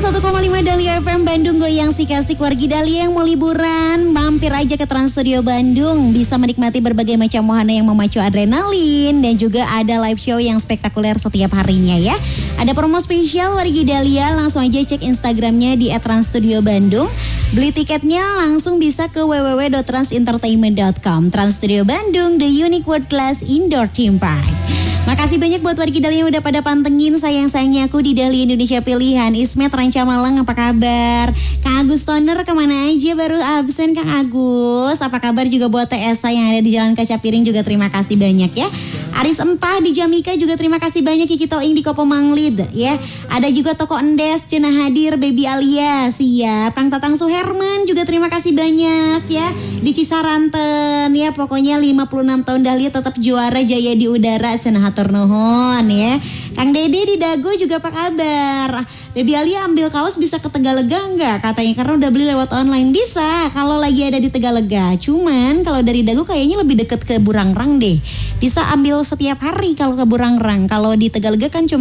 101,5 Dahlia FM Bandung, goyang sik-asik wargi Dahlia yang mau liburan. Mampir aja ke Trans Studio Bandung. Bisa menikmati berbagai macam wahana yang memacu adrenalin. Dan juga ada live show yang spektakuler setiap harinya ya. Ada promo spesial wargi Dahlia. Langsung aja cek Instagramnya di @transstudiobandung. Beli tiketnya langsung bisa ke www.transentertainment.com. Trans Studio Bandung, the unique world class indoor theme park. Makasih banyak buat wargi Dahlia yang udah pada pantengin sayang-sayangnya aku di Dahlia Indonesia Pilihan. Ismet Ranca Malang, apa kabar? Kang Agus Toner kemana aja baru absen Kang Agus? Apa kabar juga buat TSA yang ada di Jalan Kaca Piring juga terima kasih banyak ya. Aris Empah di Jamika juga terima kasih banyak. Kiki Toing di Kopo Manglid ya. Ada juga Toko Endes, Cenah hadir, Baby Alia siap. Kang Tatang Suherman juga terima kasih banyak ya. Di Cisaranten ya, pokoknya 56 tahun Dahlia tetap juara, jaya di udara, cenah hatur nuhun ya. Kang Dede di Dago juga apa kabar? Baby Alia ambil kaos bisa ke Tegalega enggak? Katanya karena udah beli lewat online. Bisa kalau lagi ada di Tegalega. Cuman kalau dari Dago kayaknya lebih deket ke Burangrang deh. Bisa ambil setiap hari kalau ke Burangrang. Kalau di Tegalega kan cuma